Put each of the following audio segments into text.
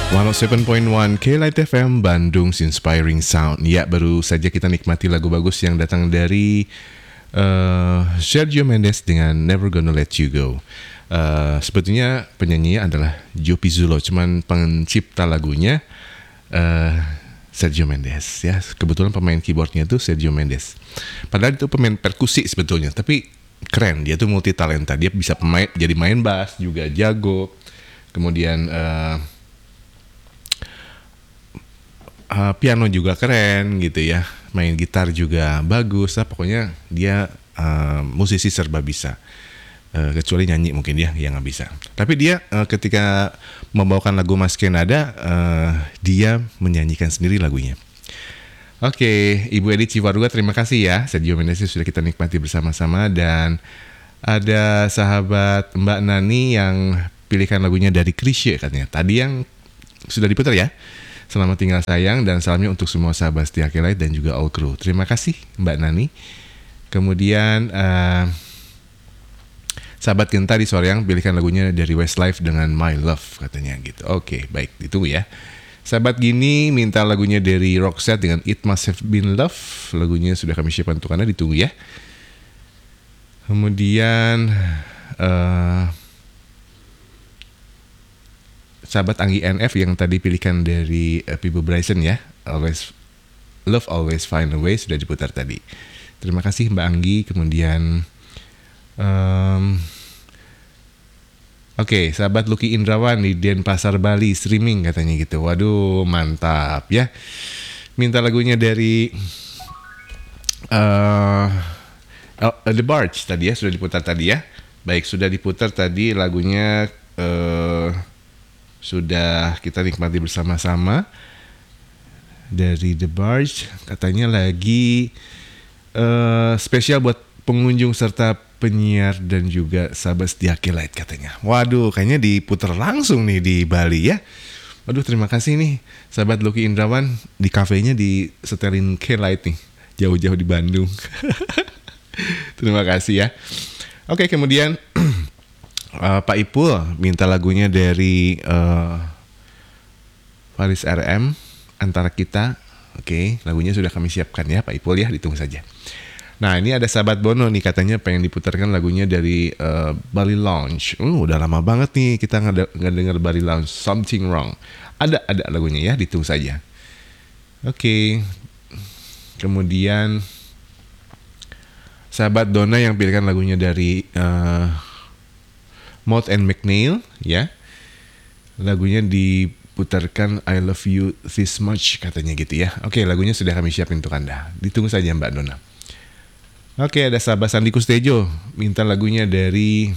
107.1 K-Light FM Bandung Inspiring Sound. Ya, baru saja kita nikmati lagu bagus yang datang dari Sergio Mendes dengan Never Gonna Let You Go. Sebetulnya penyanyinya adalah Joe Pizzolo, cuman pencipta lagunya Sergio Mendes. Ya, kebetulan pemain keyboardnya itu Sergio Mendes. Padahal itu pemain perkusi sebetulnya, tapi keren, dia tuh multi talenta. Dia bisa jadi main bass juga jago. Kemudian piano juga keren gitu ya, main gitar juga bagus lah, pokoknya dia musisi serba bisa, kecuali nyanyi mungkin dia yang nggak bisa. Tapi dia ketika membawakan lagu Maskenada, dia menyanyikan sendiri lagunya. Oke, Ibu Edith Civarua, terima kasih ya, Sergio Mendes sudah kita nikmati bersama-sama. Dan ada sahabat Mbak Nani yang pilihkan lagunya dari Chrisye katanya, tadi yang sudah diputar ya. Selamat tinggal sayang, dan salamnya untuk semua sahabat setia K-Light dan juga all crew. Terima kasih Mbak Nani. Kemudian sahabat Genta di Soreang pilihkan lagunya dari Westlife dengan My Love katanya gitu. Oke, baik, ditunggu ya. Sahabat Gini minta lagunya dari Roxette dengan It Must Have Been Love. Lagunya sudah kami siapkan untuk Anda, ditunggu ya. Kemudian sahabat Anggi NF yang tadi pilihkan dari Pibo Bryson ya, Love Always Find a Way, sudah diputar tadi. Terima kasih Mbak Anggi. Kemudian Oke, sahabat Lucky Indrawan di Denpasar Bali streaming katanya gitu. Waduh, mantap ya. Minta lagunya dari The Barge tadi ya, sudah diputar tadi ya. Baik, sudah diputar tadi lagunya, sudah kita nikmati bersama-sama dari The Barge. Katanya lagi spesial buat pengunjung serta penyiar dan juga sahabat setia K-Light katanya. Waduh, kayaknya diputar langsung nih di Bali ya. Waduh, terima kasih nih sahabat Lucky Indrawan, di kafenya di setelin K-Light nih, jauh-jauh di Bandung. Terima kasih ya. Oke, kemudian Pak Ipul minta lagunya dari Faris RM, Antara Kita. Oke, lagunya sudah kami siapkan ya Pak Ipul ya, ditunggu saja. Nah, ini ada sahabat Bono nih, katanya pengen diputarkan lagunya dari Bali Lounge. Udah lama banget nih kita nggak dengar Bali Lounge, Something Wrong. Ada lagunya ya, ditunggu saja. Oke. Kemudian sahabat Donna yang pilihkan lagunya dari Mott and McNeil ya. Lagunya diputarkan I Love You This Much katanya gitu ya. Oke, lagunya sudah kami siapin untuk Anda. Ditunggu saja Mbak Donna. Oke, ada sahabat Sandi Kustejo minta lagunya dari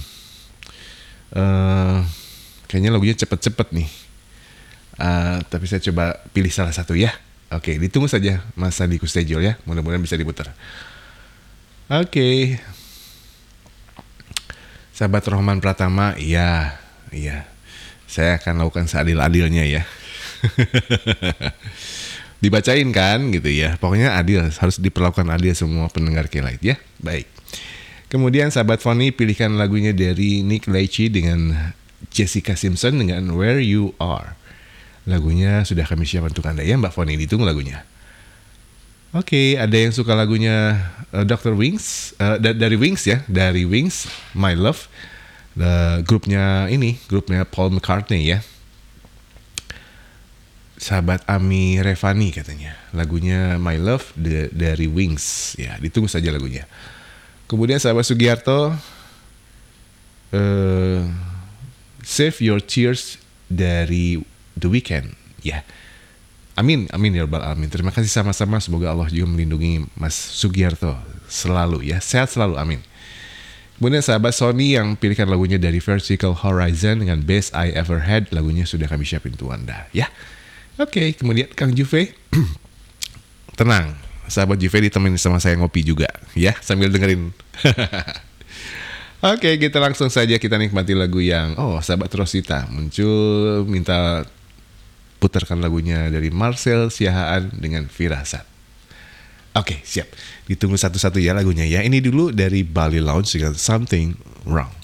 kayaknya lagunya cepet-cepet nih. Tapi saya coba pilih salah satu ya. Oke, ditunggu saja Mas Sandi Kustejo ya. Mudah-mudahan bisa diputar. Oke. Sahabat Rohman Pratama, iya. Saya akan lakukan seadil-adilnya ya. Dibacain kan gitu ya. Pokoknya adil, harus diperlakukan adil semua pendengar K-Light ya. Baik. Kemudian sahabat Foni pilihkan lagunya dari Nick Lachey dengan Jessica Simpson dengan Where You Are. Lagunya sudah kami siapkan untuk Anda ya Mbak Foni, ditunggu lagunya. Oke, ada yang suka lagunya Dr. Wings, dari Wings ya, dari Wings, My Love, grupnya Paul McCartney ya. Sahabat Ami Revani katanya, lagunya My Love dari Wings, ya ditunggu saja lagunya. Kemudian sahabat Sugiarto, Save Your Tears dari The Weeknd, ya. Amin ya rabbal alamin. Terima kasih sama-sama. Semoga Allah juga melindungi Mas Sugiarto selalu ya. Sehat selalu, amin. Kemudian sahabat Sony yang pilihkan lagunya dari Vertical Horizon dengan Best I Ever Had. Lagunya sudah kami siapin untuk Anda ya. Oke, kemudian Kang Juve. Tenang, sahabat Juve ditemenin sama saya ngopi juga ya, sambil dengerin. Oke, kita langsung saja kita nikmati lagu yang sahabat Rosita muncul minta putarkan lagunya dari Marcel Siahaan dengan Firasat. Oke, siap. Ditunggu satu-satu ya lagunya ya. Ini dulu dari Bali Lounge dengan Something Wrong.